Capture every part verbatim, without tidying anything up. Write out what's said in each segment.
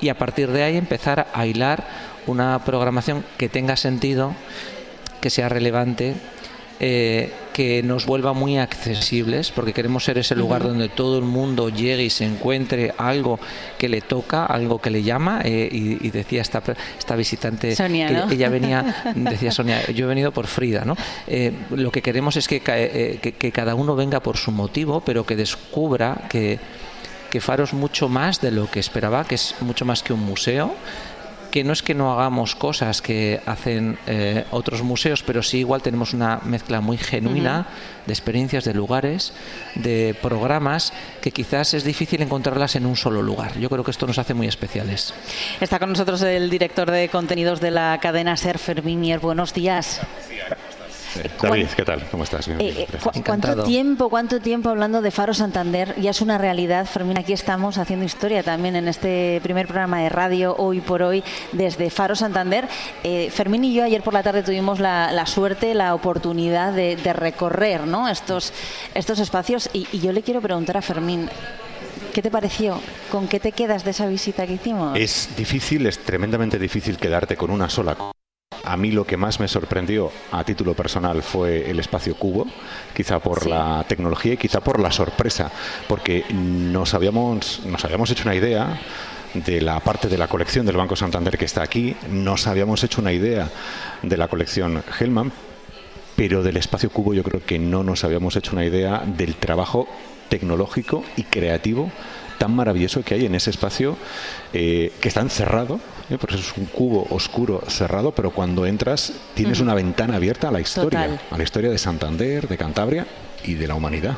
y a partir de ahí empezar a hilar una programación que tenga sentido, que sea relevante, eh, que nos vuelva muy accesibles, porque queremos ser ese lugar uh-huh. donde todo el mundo llegue y se encuentre algo que le toca, algo que le llama, eh, y, y decía esta, esta visitante Sonia, que ¿no? ella venía, decía Sonia, yo he venido por Frida, ¿no? Eh, lo que queremos es que, eh, que, que cada uno venga por su motivo, pero que descubra que, que Faro es mucho más de lo que esperaba, que es mucho más que un museo, que no es que no hagamos cosas que hacen eh, otros museos, pero sí igual tenemos una mezcla muy genuina uh-huh. de experiencias, de lugares, de programas, que quizás es difícil encontrarlas en un solo lugar. Yo creo que esto nos hace muy especiales. Está con nosotros el director de contenidos de la cadena SER, Fermín Mier. Buenos días. David, ¿qué tal? ¿Cómo estás? Eh, ¿cu- ¿Cuánto tiempo, cuánto tiempo hablando de Faro Santander? Ya es una realidad, Fermín. Aquí estamos haciendo historia también en este primer programa de radio Hoy por Hoy desde Faro Santander. Eh, Fermín y yo ayer por la tarde tuvimos la, la suerte, la oportunidad de, de recorrer, ¿no? estos, estos espacios y, y yo le quiero preguntar a Fermín, ¿qué te pareció? ¿Con qué te quedas de esa visita que hicimos? Es difícil, es tremendamente difícil quedarte con una sola cosa. A mí lo que más me sorprendió a título personal fue el espacio Cubo, quizá por sí. la tecnología y quizá por la sorpresa, porque nos habíamos, nos habíamos hecho una idea de la parte de la colección del Banco Santander que está aquí, nos habíamos hecho una idea de la colección Hellman, pero del espacio Cubo yo creo que no nos habíamos hecho una idea del trabajo tecnológico y creativo tan maravilloso que hay en ese espacio, eh, que está encerrado, ¿eh? Por eso es un cubo oscuro cerrado, pero cuando entras tienes uh-huh. una ventana abierta a la historia, Total. a la historia de Santander, de Cantabria y de la humanidad.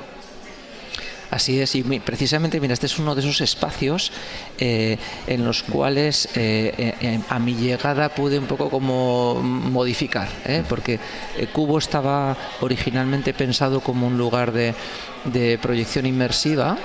Así es, y precisamente, mira, este es uno de esos espacios eh, en los cuales eh, eh, a mi llegada pude un poco como modificar, ¿eh? porque eh, Cubo estaba originalmente pensado como un lugar de, de proyección inmersiva,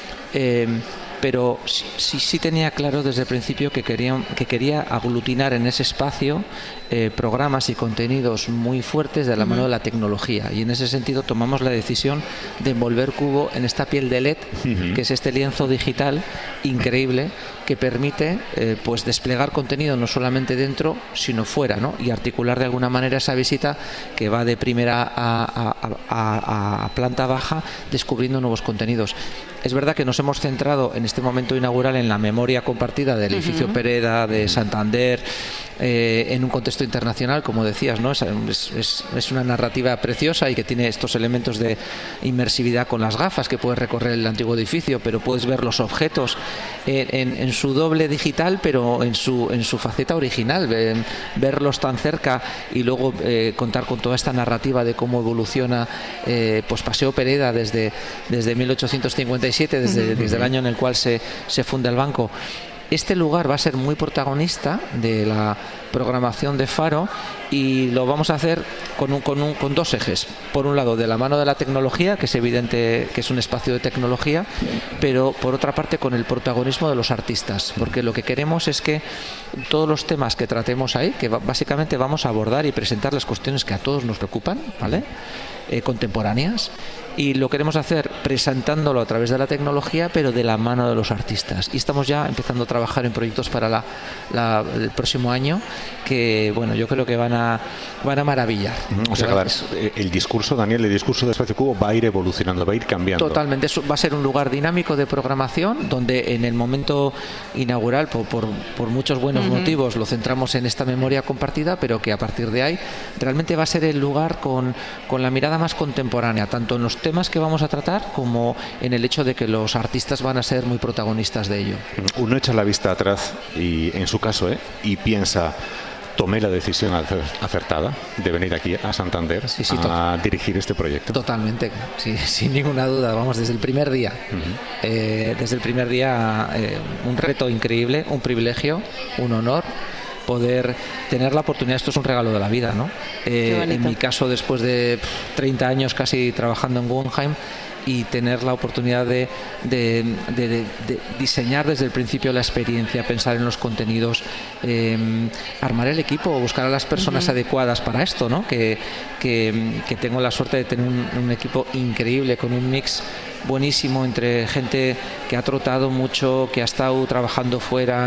Eh, pero sí, sí, sí tenía claro desde el principio que quería, que quería aglutinar en ese espacio eh, programas y contenidos muy fuertes de la uh-huh. mano de la tecnología, y en ese sentido tomamos la decisión de envolver Cubo en esta piel de L E D, uh-huh. que es este lienzo digital increíble que permite eh, pues desplegar contenido no solamente dentro sino fuera, ¿no? Y articular de alguna manera esa visita que va de primera a, a, a, a planta baja descubriendo nuevos contenidos. Es verdad que nos hemos centrado en este momento inaugural en la memoria compartida del edificio uh-huh. Pereda, de Santander, eh, en un contexto internacional, como decías, ¿no? Es, es, es una narrativa preciosa y que tiene estos elementos de inmersividad con las gafas, que puedes recorrer el antiguo edificio, pero puedes ver los objetos en, en, en su doble digital, pero en su, en su faceta original, ver, verlos tan cerca y luego eh, contar con toda esta narrativa de cómo evoluciona eh, pues Paseo Pereda desde, desde mil ochocientos cincuenta y siete, desde, uh-huh. desde el año en el cual se, se funda el banco. Este lugar va a ser muy protagonista de la programación de Faro y lo vamos a hacer con, un, con, un, con dos ejes. Por un lado, de la mano de la tecnología, que es evidente que es un espacio de tecnología, pero por otra parte con el protagonismo de los artistas, porque lo que queremos es que todos los temas que tratemos ahí, que básicamente vamos a abordar y presentar las cuestiones que a todos nos preocupan, ¿vale? Eh, contemporáneas, y lo queremos hacer presentándolo a través de la tecnología, pero de la mano de los artistas. Y estamos ya empezando a trabajar en proyectos para la, la, el próximo año que, bueno, yo creo que van a van a maravillar. O sea, claro, el discurso, Daniel, el discurso de Espacio Cubo va a ir evolucionando, va a ir cambiando. Totalmente, eso va a ser un lugar dinámico de programación donde en el momento inaugural, por, por, por muchos buenos uh-huh. motivos, lo centramos en esta memoria compartida, pero que a partir de ahí realmente va a ser el lugar con, con la mirada más contemporánea, tanto en los temas que vamos a tratar como en el hecho de que los artistas van a ser muy protagonistas de ello. Uno echa la vista atrás y, en su caso, ¿eh? y piensa, tomé la decisión acertada de venir aquí a Santander sí, sí, a to- dirigir este proyecto. Totalmente, sí, sin ninguna duda, vamos, desde el primer día. Uh-huh. Eh, desde el primer día, eh, un reto increíble, un privilegio, un honor poder tener la oportunidad. Esto es un regalo de la vida, ¿no? Eh, en mi caso, después de treinta años casi trabajando en Guggenheim, y tener la oportunidad de, de, de, de, de diseñar desde el principio la experiencia, pensar en los contenidos, eh, armar el equipo, buscar a las personas uh-huh. adecuadas para esto, ¿no? Que, que, que tengo la suerte de tener un, un equipo increíble, con un mix buenísimo entre gente que ha trotado mucho, que ha estado trabajando fuera